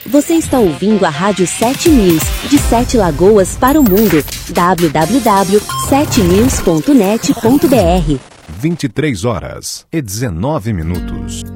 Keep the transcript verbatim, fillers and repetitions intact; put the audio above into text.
Você está ouvindo a Rádio sete News, de Sete Lagoas para o mundo. w w w ponto sete news ponto net ponto b r vinte e três horas e dezenove minutos.